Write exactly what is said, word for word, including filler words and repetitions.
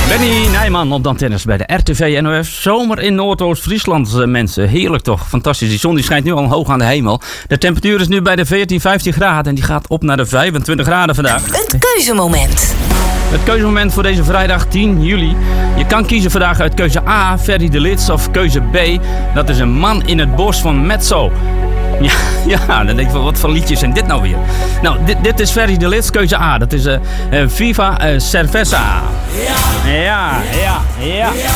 Benny Nijman op de antennes bij de R T V N O F. Zomer in Noordoost-Friesland, mensen. Heerlijk toch? Fantastisch. Die zon die schijnt nu al hoog aan de hemel. De temperatuur is nu bij de veertien, vijftien graden en die gaat op naar de vijfentwintig graden vandaag. Het keuzemoment. Het keuzemoment voor deze vrijdag tien juli. Je kan kiezen vandaag uit keuze A, Ferry de Lits, of keuze B. Dat is Een man in het bos van Mezzo. Ja, ja, dan denk je van, wat voor liedjes zijn dit nou weer? Nou, dit, dit is Ferry de Lits, keuze A. Dat is uh, uh, Viva uh, Cerveza. Ja, ja, ja, ja.